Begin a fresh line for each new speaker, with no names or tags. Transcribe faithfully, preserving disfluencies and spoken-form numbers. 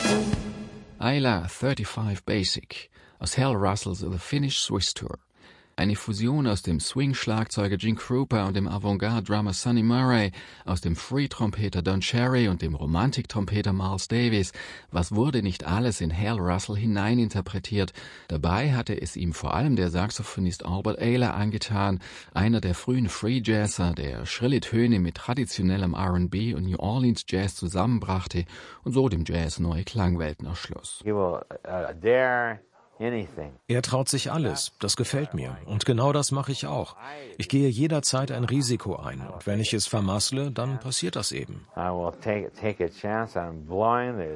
Ayla fünfunddreißig Basic aus Hal Russells The Finnish Swiss Tour. Eine Fusion aus dem Swing-Schlagzeuger Gene Krupa und dem Avantgarde-Drummer Sonny Murray, aus dem Free-Trompeter Don Cherry und dem Romantik-Trompeter Miles Davis. Was wurde nicht alles in Hal Russell hineininterpretiert? Dabei hatte es ihm vor allem der Saxophonist Albert Ayler angetan, einer der frühen Free-Jazzer, der schrille Töne mit traditionellem R and B und New Orleans Jazz zusammenbrachte und so dem Jazz neue Klangwelten erschloss.
He will uh, dare anything.
Er traut sich alles, das gefällt mir. Und genau das mache ich auch. Ich gehe jederzeit ein Risiko ein. Und wenn ich es vermassle, dann passiert das eben.
I will take, take a chance on blowing the